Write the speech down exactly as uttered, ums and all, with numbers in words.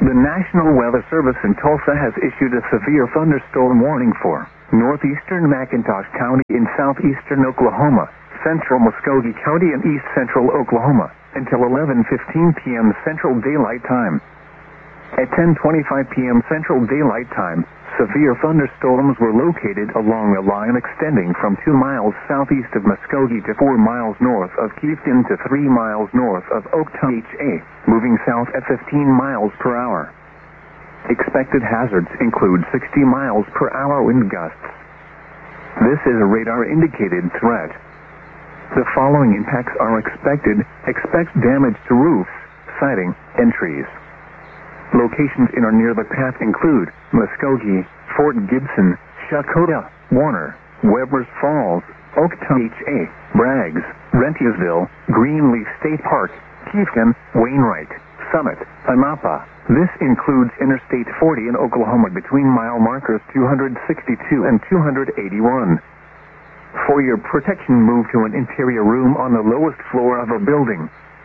The National Weather Service in Tulsa has issued a severe thunderstorm warning for northeastern McIntosh County in southeastern Oklahoma, central Muskogee County and east central Oklahoma, until eleven fifteen p.m. Central Daylight Time. At ten twenty-five p.m. Central Daylight Time, severe thunderstorms were located along a line extending from two miles southeast of Muskogee to four miles north of Chieftain to three miles north of Oktah, moving south at fifteen miles per hour. Expected hazards include sixty miles per hour wind gusts. This is a radar-indicated threat. The following impacts are expected. Expect damage to roofs, siding, and trees. Locations in or near the path include Muskogee, Fort Gibson, Shakota, Warner, Webbers Falls, Oktah, Braggs, Rentiusville, Greenleaf State Park, Chieftain, Wainwright, Summit, Anapa. This includes Interstate forty in Oklahoma between mile markers two hundred sixty-two and two hundred eighty-one. For your protection, move to an interior room on the lowest floor of a building.